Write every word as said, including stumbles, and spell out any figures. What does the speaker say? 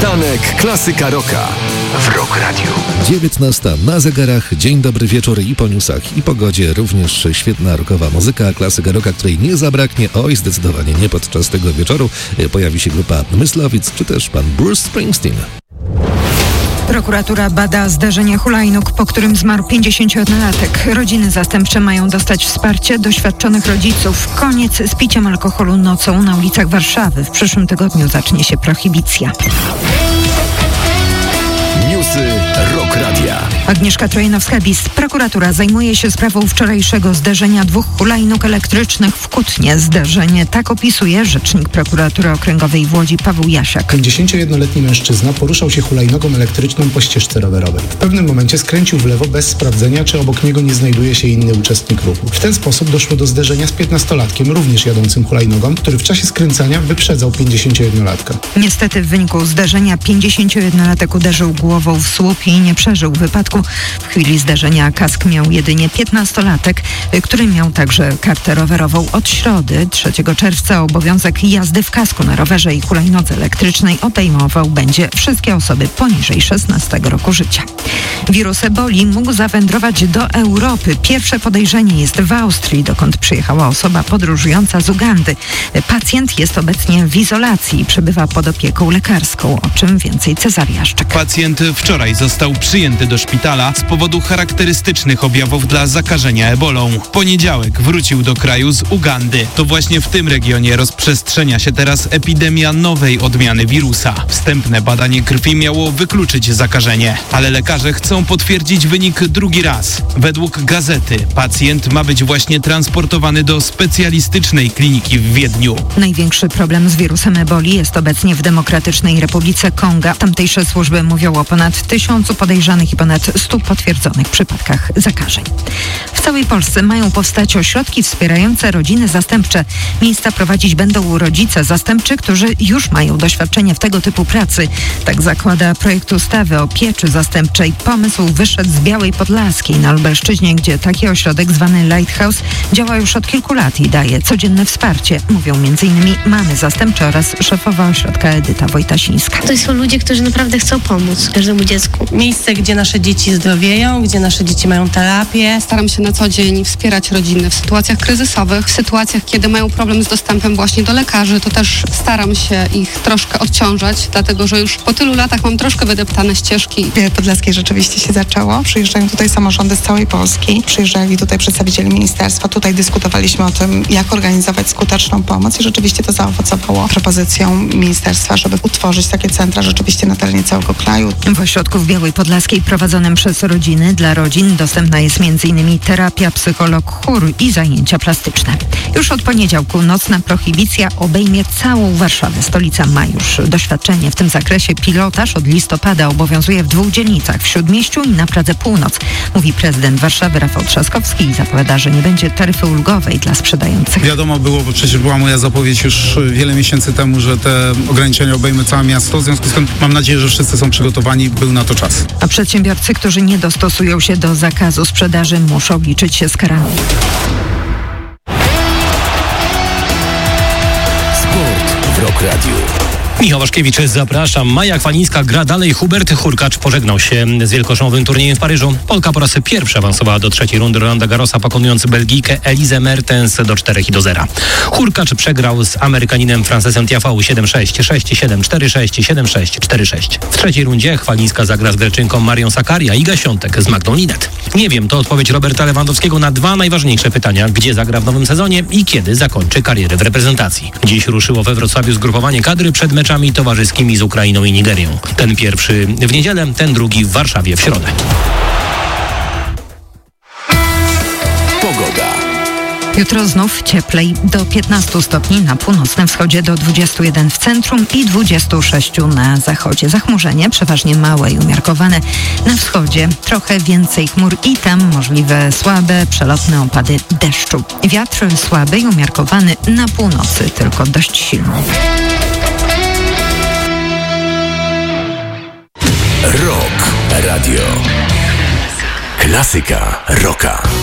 Poranek Klasyka Rocka w Rock Radio. dziewiętnasta na zegarach. Dzień dobry wieczór i po newsach i pogodzie. Również świetna rockowa muzyka, klasyka rocka, której nie zabraknie. Oj, zdecydowanie nie podczas tego wieczoru. Pojawi się grupa Myslowic, czy też pan Bruce Springsteen. Prokuratura bada zdarzenie hulajnóg, po którym zmarł pięćdziesięciojednolatek. Rodziny zastępcze mają dostać wsparcie doświadczonych rodziców. Koniec z piciem alkoholu nocą na ulicach Warszawy. W przyszłym tygodniu zacznie się prohibicja. Newsy Rock Radia. Agnieszka Trojanowska-Bis. Prokuratura zajmuje się sprawą wczorajszego zdarzenia dwóch hulajnóg elektrycznych w Kutnie. Zdarzenie tak opisuje rzecznik prokuratury okręgowej w Łodzi Paweł Jasiak. pięćdziesięciojednoletni mężczyzna poruszał się hulajnogą elektryczną po ścieżce rowerowej. W pewnym momencie skręcił w lewo bez sprawdzenia, czy obok niego nie znajduje się inny uczestnik ruchu. W ten sposób doszło do zderzenia z piętnastolatkiem, również jadącym hulajnogą, który w czasie skręcania wyprzedzał pięćdziesięciojednolatka. Niestety w wyniku zdarzenia pięćdziesięciojednolatek uderzył głową w słup i nie przeżył wypadku. W chwili zdarzenia kask miał jedynie piętnastolatek, który miał także kartę rowerową. Od środy, trzeciego czerwca, obowiązek jazdy w kasku na rowerze i hulajnodze elektrycznej obejmował będzie wszystkie osoby poniżej szesnastego roku życia. Wirus eboli mógł zawędrować do Europy. Pierwsze podejrzenie jest w Austrii, dokąd przyjechała osoba podróżująca z Ugandy. Pacjent jest obecnie w izolacji i przebywa pod opieką lekarską, o czym więcej Cezary Jaszczak. Pacjent wczoraj został przyjęty do szpitala z powodu charakterystycznych objawów dla zakażenia ebolą. W poniedziałek wrócił do kraju z Ugandy. To właśnie w tym regionie rozprzestrzenia się teraz epidemia nowej odmiany wirusa. Wstępne badanie krwi miało wykluczyć zakażenie, ale lekarze chcą potwierdzić wynik drugi raz. Według gazety pacjent ma być właśnie transportowany do specjalistycznej kliniki w Wiedniu. Największy problem z wirusem eboli jest obecnie w Demokratycznej Republice Konga. Tamtejsze służby mówią o ponad tysiącu podejrzanych i ponad stu potwierdzonych przypadkach zakażeń. W całej Polsce mają powstać ośrodki wspierające rodziny zastępcze. Miejsca prowadzić będą rodzice zastępczy, którzy już mają doświadczenie w tego typu pracy. Tak zakłada projekt ustawy o pieczy zastępczej. Pomysł wyszedł z Białej Podlaskiej na Lubelszczyźnie, gdzie taki ośrodek zwany Lighthouse działa już od kilku lat i daje codzienne wsparcie. Mówią między innymi mamy zastępcze oraz szefowa ośrodka Edyta Wojtasińska. To są ludzie, którzy naprawdę chcą pomóc każdemu dziecku. Miejsce, gdzie nasze dzieci zdrowieją, gdzie nasze dzieci mają terapię. Staram się na co dzień wspierać rodziny w sytuacjach kryzysowych, w sytuacjach, kiedy mają problem z dostępem właśnie do lekarzy, to też staram się ich troszkę odciążać, dlatego że już po tylu latach mam troszkę wydeptane ścieżki. W Białej Podlaskiej rzeczywiście się zaczęło. Przyjeżdżają tutaj samorządy z całej Polski. Przyjeżdżali tutaj przedstawiciele ministerstwa. Tutaj dyskutowaliśmy o tym, jak organizować skuteczną pomoc i rzeczywiście to zaowocowało propozycją ministerstwa, żeby utworzyć takie centra rzeczywiście na terenie całego kraju. W ośrodku w Białej Podlaskiej prowadzonym przez rodziny dla rodzin dostępna jest m.in. terapia, psycholog, chór i zajęcia plastyczne. Już od poniedziałku nocna prohibicja obejmie całą Warszawę. Stolica ma już doświadczenie w tym zakresie. Pilotaż od listopada obowiązuje w dwóch dzielnicach, w Śródmieściu i na Pradze Północ. Mówi prezydent Warszawy Rafał Trzaskowski i zapowiada, że nie będzie taryfy ulgowej dla sprzedających. Wiadomo było, bo przecież była moja zapowiedź już wiele miesięcy temu, że te ograniczenia obejmą całe miasto. W związku z tym mam nadzieję, że wszyscy są przygotowani, był na to czas. A przedsiębiorcy, którzy nie dostosują się do zakazu sprzedaży, muszą liczyć się z karami. Sport w Rock Radio. Michał Waszkiewicz, zapraszam. Maja Chwalińska gra dalej. Hubert Hurkacz pożegnał się z wielkoszowym turniejem w Paryżu. Polka po raz pierwszy awansowała do trzeciej rundy Rolanda Garrosa, pokonując Belgijkę Elizę Mertens do czterech i do zera. Hurkacz przegrał z Amerykaninem Francesem Tiafoe siedem sześć, sześć siedem, cztery sześć, siedem sześć, cztery sześć. W trzeciej rundzie Chwalińska zagra z Greczynką Marią Sakaria, Iga Świątek z Magdą Linet. Nie wiem, to odpowiedź Roberta Lewandowskiego na dwa najważniejsze pytania. Gdzie zagra w nowym sezonie i kiedy zakończy karierę w reprezentacji. Dziś ruszyło we Wrocławiu zgrupowanie kadry przed meczami towarzyskimi z Ukrainą i Nigerią. Ten pierwszy w niedzielę, ten drugi w Warszawie w środę. Pogoda. Jutro znów cieplej, do piętnastu stopni na północnym wschodzie, do dwudziestu jeden w centrum i dwudziestu sześciu na zachodzie. Zachmurzenie przeważnie małe i umiarkowane. Na wschodzie trochę więcej chmur i tam możliwe słabe, przelotne opady deszczu. Wiatr słaby i umiarkowany, na północy tylko dość silny. Rock Radio. Klasyka rocka.